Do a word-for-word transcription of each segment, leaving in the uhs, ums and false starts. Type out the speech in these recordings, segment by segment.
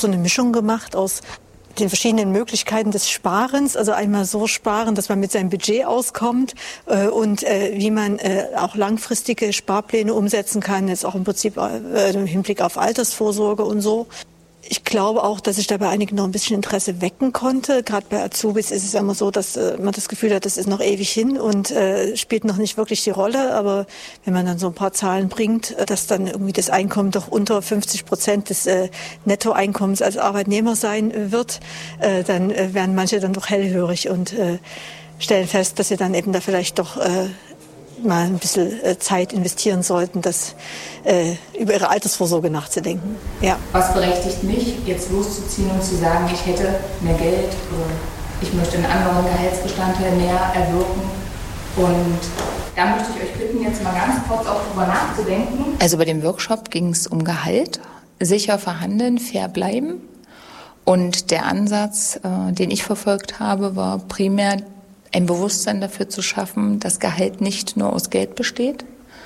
so eine Mischung gemacht aus den verschiedenen Möglichkeiten des Sparens, also einmal so sparen, dass man mit seinem Budget auskommt äh, und äh, wie man äh, auch langfristige Sparpläne umsetzen kann, jetzt auch im Prinzip äh, im Hinblick auf Altersvorsorge und so. Ich glaube auch, dass ich da bei einigen noch ein bisschen Interesse wecken konnte. Gerade bei Azubis ist es ja immer so, dass äh, man das Gefühl hat, das ist noch ewig hin und äh, spielt noch nicht wirklich die Rolle. Aber wenn man dann so ein paar Zahlen bringt, äh, dass dann irgendwie das Einkommen doch unter fünfzig Prozent des äh, Nettoeinkommens als Arbeitnehmer sein äh, wird, äh, dann äh, werden manche dann doch hellhörig und äh, stellen fest, dass sie dann eben da vielleicht doch äh, mal ein bisschen Zeit investieren sollten, das äh, über ihre Altersvorsorge nachzudenken. Ja. Was berechtigt mich, jetzt loszuziehen und zu sagen, ich hätte mehr Geld oder ich möchte einen anderen Gehaltsbestandteil mehr erwirken? Und da möchte ich euch bitten, jetzt mal ganz kurz auch drüber nachzudenken. Also bei dem Workshop ging es um Gehalt, sicher verhandeln, fair bleiben. Und der Ansatz, äh, den ich verfolgt habe, war primär ein Bewusstsein dafür zu schaffen, dass Gehalt nicht nur aus Geld besteht.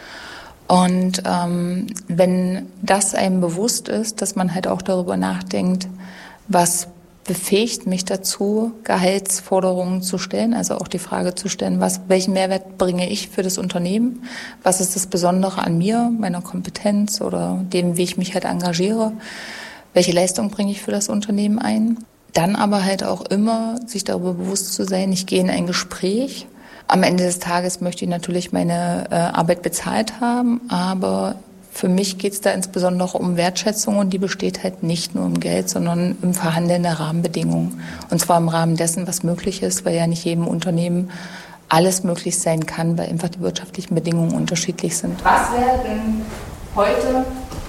Und ähm, wenn das einem bewusst ist, dass man halt auch darüber nachdenkt, was befähigt mich dazu, Gehaltsforderungen zu stellen, also auch die Frage zu stellen, was, welchen Mehrwert bringe ich für das Unternehmen, was ist das Besondere an mir, meiner Kompetenz oder dem, wie ich mich halt engagiere, welche Leistung bringe ich für das Unternehmen ein. Dann aber halt auch immer sich darüber bewusst zu sein, ich gehe in ein Gespräch. Am Ende des Tages möchte ich natürlich meine äh, Arbeit bezahlt haben, aber für mich geht es da insbesondere um Wertschätzung und die besteht halt nicht nur im Geld, sondern im Verhandeln der Rahmenbedingungen. Und zwar im Rahmen dessen, was möglich ist, weil ja nicht jedem Unternehmen alles möglich sein kann, weil einfach die wirtschaftlichen Bedingungen unterschiedlich sind. Was wäre denn heute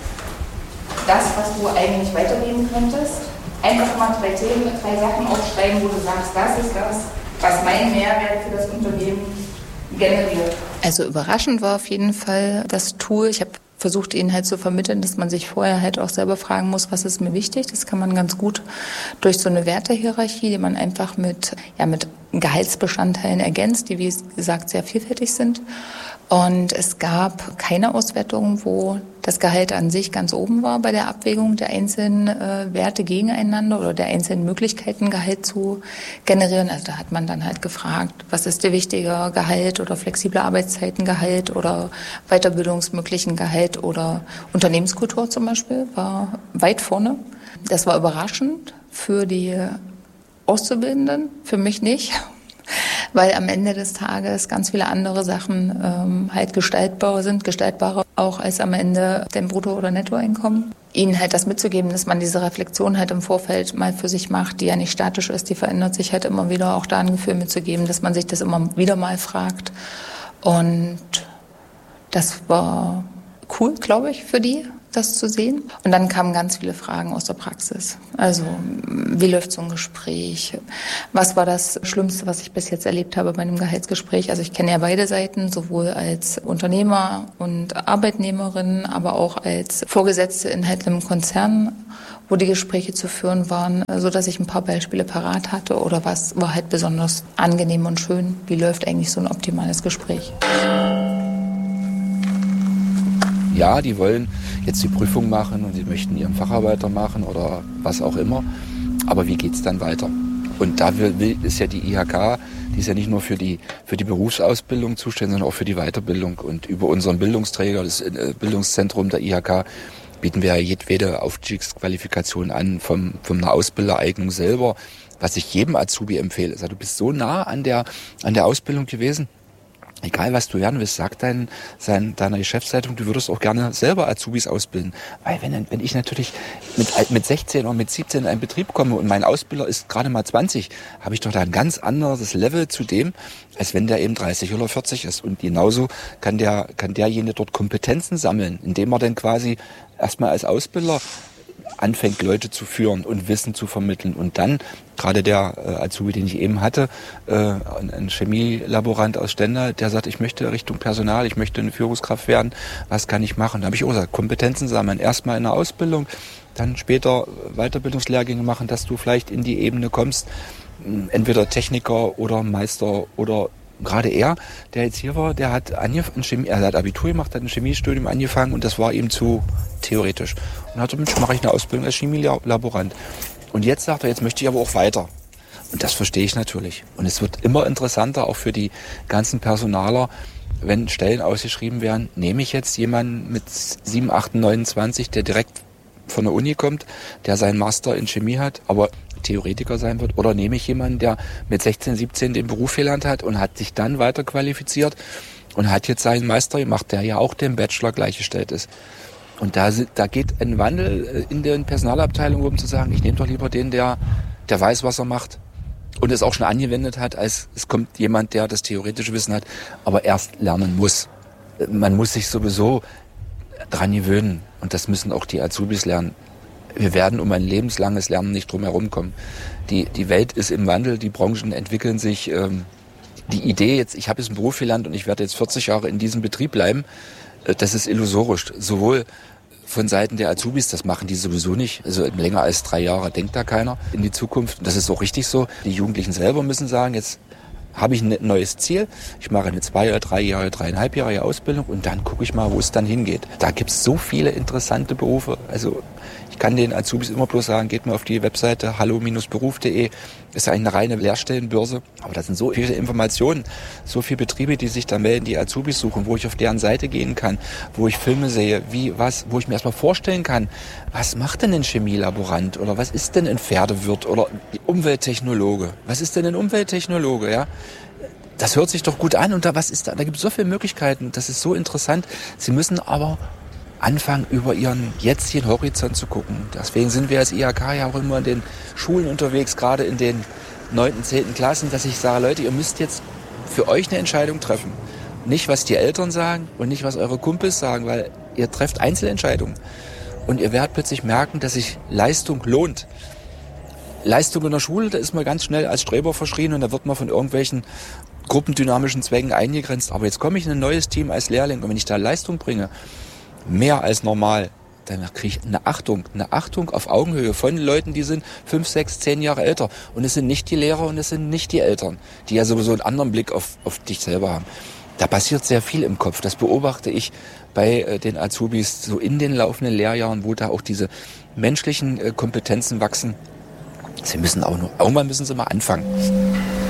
das, was du eigentlich weitergeben könntest? Einfach mal drei Themen, drei Sachen aufschreiben, wo du sagst, das ist das, was mein Mehrwert für das Unternehmen generiert. Also überraschend war auf jeden Fall das Tool. Ich habe versucht, ihnen halt zu vermitteln, dass man sich vorher halt auch selber fragen muss, was ist mir wichtig. Das kann man ganz gut durch so eine Wertehierarchie, die man einfach mit, ja, mit Gehaltsbestandteilen ergänzt, die, wie gesagt, sehr vielfältig sind. Und es gab keine Auswertung, wo das Gehalt an sich ganz oben war bei der Abwägung der einzelnen äh, Werte gegeneinander oder der einzelnen Möglichkeiten, Gehalt zu generieren. Also da hat man dann halt gefragt, was ist dir wichtiger, Gehalt oder flexible Arbeitszeitengehalt oder weiterbildungsmöglichen Gehalt oder Unternehmenskultur zum Beispiel, war weit vorne. Das war überraschend für die Auszubildenden, für mich nicht. Weil am Ende des Tages ganz viele andere Sachen ähm, halt gestaltbar sind, gestaltbarer auch als am Ende dem Brutto- oder Nettoeinkommen. Ihnen halt das mitzugeben, dass man diese Reflexion halt im Vorfeld mal für sich macht, die ja nicht statisch ist, die verändert sich halt immer wieder, auch da ein Gefühl mitzugeben, dass man sich das immer wieder mal fragt. Und das war cool, glaube ich, für die, das zu sehen. Und dann kamen ganz viele Fragen aus der Praxis. Also, wie läuft so ein Gespräch? Was war das Schlimmste, was ich bis jetzt erlebt habe bei einem Gehaltsgespräch? Also ich kenne ja beide Seiten, sowohl als Unternehmer und Arbeitnehmerin, aber auch als Vorgesetzte in halt einem Konzern, wo die Gespräche zu führen waren, so dass ich ein paar Beispiele parat hatte. Oder was war halt besonders angenehm und schön? Wie läuft eigentlich so ein optimales Gespräch? Ja, die wollen jetzt die Prüfung machen und sie möchten ihren Facharbeiter machen oder was auch immer. Aber wie geht's dann weiter? Und da will, ist ja die I H K, die ist ja nicht nur für die, für die Berufsausbildung zuständig, sondern auch für die Weiterbildung. Und über unseren Bildungsträger, das Bildungszentrum der I H K, bieten wir ja jedwede Aufstiegsqualifikation an, vom, von einer Ausbildereignung selber, was ich jedem Azubi empfehle. Also du bist so nah an der, an der Ausbildung gewesen. Egal, was du werden willst, sag dein, sein, deiner Geschäftsleitung, du würdest auch gerne selber Azubis ausbilden. Weil wenn, wenn ich natürlich mit, mit sechzehn oder mit siebzehn in einen Betrieb komme und mein Ausbilder ist gerade mal zwanzig, habe ich doch da ein ganz anderes Level zu dem, als wenn der eben dreißig oder vierzig ist. Und genauso kann der, kann derjenige dort Kompetenzen sammeln, indem er dann quasi erstmal als Ausbilder anfängt, Leute zu führen und Wissen zu vermitteln. Und dann, gerade der äh, Azubi, den ich eben hatte, äh, ein Chemielaborant aus Stendal, der sagt, ich möchte Richtung Personal, ich möchte eine Führungskraft werden, was kann ich machen? Da habe ich auch gesagt, Kompetenzen sammeln, erstmal in der Ausbildung, dann später Weiterbildungslehrgänge machen, dass du vielleicht in die Ebene kommst, entweder Techniker oder Meister oder Und gerade er, der jetzt hier war, der hat, angef- Chemie, er hat Abitur gemacht, hat ein Chemiestudium angefangen und das war ihm zu theoretisch. Und hat gesagt, mache ich eine Ausbildung als Chemielaborant. Und jetzt sagt er, jetzt möchte ich aber auch weiter. Und das verstehe ich natürlich. Und es wird immer interessanter, auch für die ganzen Personaler, wenn Stellen ausgeschrieben werden, nehme ich jetzt jemanden mit sieben, acht, neunundzwanzig, der direkt von der Uni kommt, der seinen Master in Chemie hat, aber Theoretiker sein wird, oder nehme ich jemanden, der mit sechzehn, siebzehn den Beruf gelernt hat und hat sich dann weiter qualifiziert und hat jetzt seinen Meister gemacht, der ja auch dem Bachelor gleichgestellt ist. Und da, da geht ein Wandel in den Personalabteilungen, um zu sagen, ich nehme doch lieber den, der, der weiß, was er macht und es auch schon angewendet hat, als es kommt jemand, der das theoretische Wissen hat, aber erst lernen muss. Man muss sich sowieso dran gewöhnen und das müssen auch die Azubis lernen. Wir werden um ein lebenslanges Lernen nicht drum herum kommen. Die, die Welt ist im Wandel, die Branchen entwickeln sich. Ähm, die Idee jetzt, ich habe jetzt einen Beruf gelernt und ich werde jetzt vierzig Jahre in diesem Betrieb bleiben, äh, das ist illusorisch. Sowohl von Seiten der Azubis, das machen die sowieso nicht. Also länger als drei Jahre denkt da keiner in die Zukunft. Das ist auch richtig so. Die Jugendlichen selber müssen sagen, jetzt habe ich ein neues Ziel. Ich mache eine zwei oder drei Jahre, dreieinhalbjährige Ausbildung und dann gucke ich mal, wo es dann hingeht. Da gibt es so viele interessante Berufe. Also ich kann den Azubis immer bloß sagen, geht mal auf die Webseite hallo Bindestrich beruf punkt de. Ist ja eine reine Lehrstellenbörse. Aber da sind so viele Informationen, so viele Betriebe, die sich da melden, die Azubis suchen, wo ich auf deren Seite gehen kann, wo ich Filme sehe, wie, was, wo ich mir erstmal vorstellen kann, was macht denn ein Chemielaborant oder was ist denn ein Pferdewirt oder Umwelttechnologe? Was ist denn ein Umwelttechnologe, ja? Das hört sich doch gut an und da, was ist da? Da gibt es so viele Möglichkeiten, das ist so interessant. Sie müssen aber anfangen, über ihren jetzigen Horizont zu gucken. Deswegen sind wir als I H K ja auch immer in den Schulen unterwegs, gerade in den neunten, zehnten Klassen, dass ich sage, Leute, ihr müsst jetzt für euch eine Entscheidung treffen. Nicht, was die Eltern sagen und nicht, was eure Kumpels sagen, weil ihr trefft Einzelentscheidungen. Und ihr werdet plötzlich merken, dass sich Leistung lohnt. Leistung in der Schule, da ist man ganz schnell als Streber verschrien und da wird man von irgendwelchen gruppendynamischen Zwängen eingegrenzt. Aber jetzt komme ich in ein neues Team als Lehrling und wenn ich da Leistung bringe, mehr als normal, dann kriege ich eine Achtung, eine Achtung auf Augenhöhe von Leuten, die sind fünf, sechs, zehn Jahre älter. Und es sind nicht die Lehrer und es sind nicht die Eltern, die ja sowieso einen anderen Blick auf, auf dich selber haben. Da passiert sehr viel im Kopf. Das beobachte ich bei äh, den Azubis so in den laufenden Lehrjahren, wo da auch diese menschlichen äh, Kompetenzen wachsen. Sie müssen auch nur, irgendwann müssen sie mal anfangen.